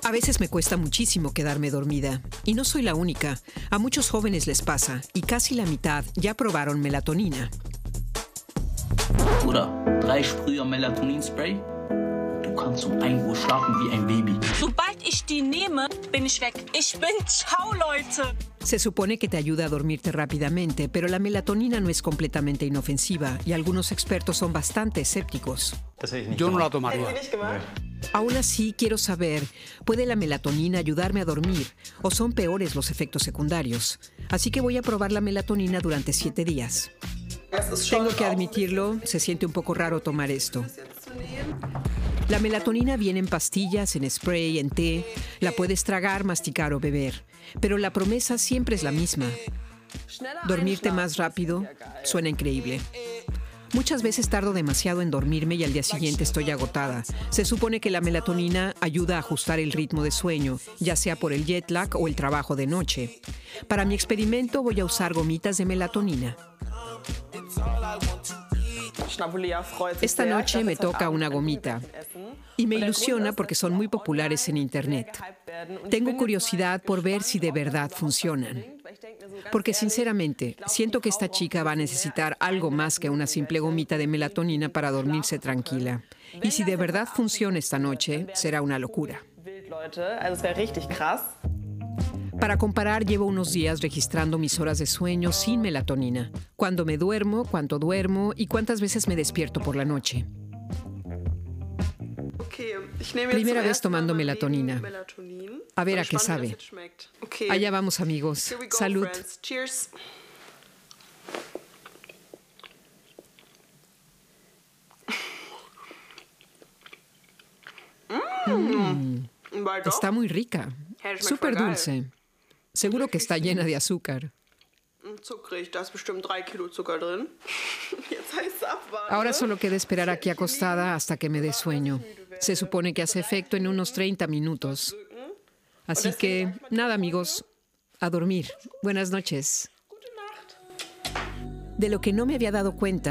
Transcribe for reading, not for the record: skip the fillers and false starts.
A veces me cuesta muchísimo quedarme dormida. Y no soy la única. A muchos jóvenes les pasa. Y casi la mitad ya probaron melatonina. Oder 3 Sprüher Melatonin-Spray. Du kannst um 1 Uhr schlafen wie ein Baby. Sobald ich die nehme, bin ich weg. Ich bin ciao, Leute. Se supone que te ayuda a dormirte rápidamente, pero la melatonina no es completamente inofensiva y algunos expertos son bastante escépticos. Yo no la tomaría. Aún así, quiero saber, ¿puede la melatonina ayudarme a dormir o son peores los efectos secundarios? Así que voy a probar la melatonina durante 7 días. Tengo que admitirlo, se siente un poco raro tomar esto. La melatonina viene en pastillas, en spray, en té. La puedes tragar, masticar o beber. Pero la promesa siempre es la misma. Dormirte más rápido suena increíble. Muchas veces tardo demasiado en dormirme y al día siguiente estoy agotada. Se supone que la melatonina ayuda a ajustar el ritmo de sueño, ya sea por el jet lag o el trabajo de noche. Para mi experimento voy a usar gomitas de melatonina. Esta noche me toca una gomita y me ilusiona porque son muy populares en internet. Tengo curiosidad por ver si de verdad funcionan. Porque sinceramente, siento que esta chica va a necesitar algo más que una simple gomita de melatonina para dormirse tranquila. Y si de verdad funciona esta noche, será una locura. Para comparar, llevo unos días registrando mis horas de sueño sin melatonina. Cuándo me duermo, cuánto duermo y cuántas veces me despierto por la noche. Primera vez tomando melatonina. A ver a qué sabe. Allá vamos, amigos. Salud. Está muy rica. Súper dulce. Seguro que está llena de azúcar. Ahora solo queda esperar aquí acostada hasta que me dé sueño. Se supone que hace efecto en unos 30 minutos. Así que, nada, amigos, a dormir. Buenas noches. De lo que no me había dado cuenta